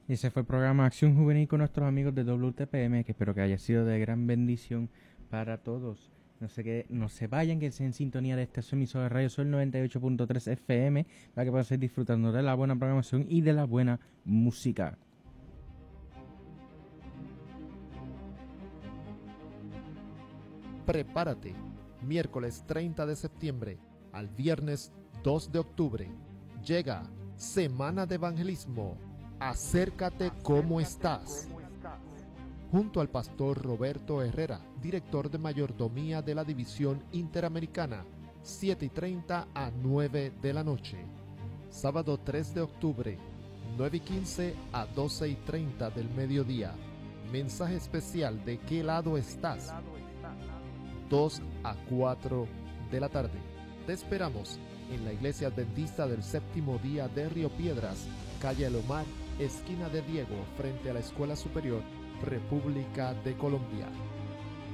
Y ese fue el programa Acción Juvenil con nuestros amigos de WTPM, que espero que haya sido de gran bendición para todos. No se vayan, que estén en sintonía de esta emisora de Radio Sol 98.3 FM, para que puedan seguir disfrutando de la buena programación y de la buena música. Prepárate, miércoles 30 de septiembre al viernes 2 de octubre. Llega Semana de Evangelismo. Acércate como estás. Junto al pastor Roberto Herrera, director de mayordomía de la División Interamericana, 7:30 a 9 de la noche. Sábado 3 de octubre, 9:15 a 12:30 del mediodía. Mensaje especial de ¿Qué lado estás? 2 a 4 de la tarde. Te esperamos en la Iglesia Adventista del Séptimo Día de Río Piedras, calle Elomar, esquina de Diego, frente a la Escuela Superior República de Colombia.